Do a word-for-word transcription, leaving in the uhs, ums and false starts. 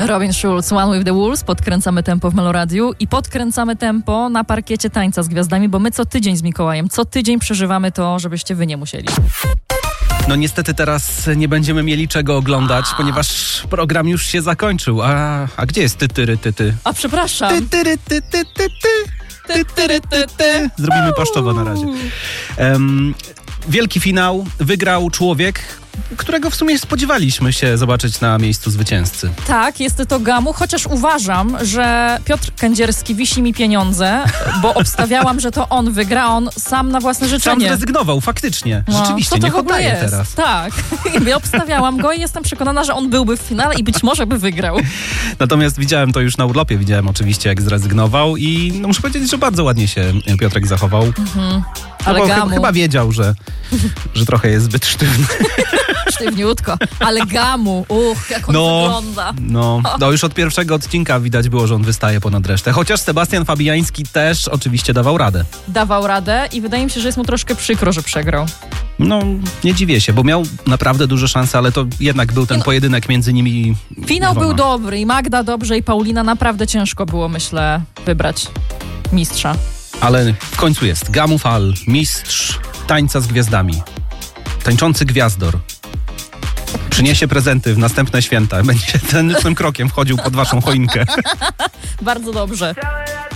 Robin Schulz, One with the Wolves, podkręcamy tempo w Meloradiu i podkręcamy tempo na parkiecie Tańca z Gwiazdami, bo my co tydzień z Mikołajem, co tydzień przeżywamy to, żebyście wy nie musieli. No niestety teraz nie będziemy mieli czego oglądać, ponieważ program już się zakończył. A, a gdzie jest tytyry tyty? A przepraszam. Tytyry ty ty ty ty. Tytyry ty ty. Zrobimy paszczowo na razie. Um, wielki finał. Wygrał człowiek, którego w sumie spodziewaliśmy się zobaczyć na miejscu zwycięzcy. Tak, jest to Gamu, chociaż uważam, że Piotr Kędzierski wisi mi pieniądze, bo obstawiałam, że to on wygra, on sam na własne życzenie. Sam zrezygnował, faktycznie. No, Rzeczywiście, co to nie w ogóle oddaje jest? teraz. Tak, ja obstawiałam go i jestem przekonana, że on byłby w finale i być może by wygrał. Natomiast widziałem to już na urlopie, widziałem oczywiście, jak zrezygnował i no, muszę powiedzieć, że bardzo ładnie się Piotrek zachował. Mhm. Ale no, Gamu... ch- chyba wiedział, że, że trochę jest zbyt sztywny. Sztywniutko, ale Gamu, uch, jak on no, wygląda. No, no, już od pierwszego odcinka widać było, że on wystaje ponad resztę. Chociaż Sebastian Fabiański też oczywiście dawał radę. Dawał radę i wydaje mi się, że jest mu troszkę przykro, że przegrał. No, nie dziwię się, bo miał naprawdę duże szanse, ale to jednak był ten no, pojedynek między nimi. Finał dwoma. był dobry i Magda dobrze i Paulina naprawdę ciężko było, myślę, wybrać mistrza. Ale w końcu jest Gamu Fal, mistrz Tańca z Gwiazdami. Tańczący gwiazdor. Przyniesie prezenty w następne święta. Będzie tanecznym krokiem wchodził pod waszą choinkę. Bardzo dobrze.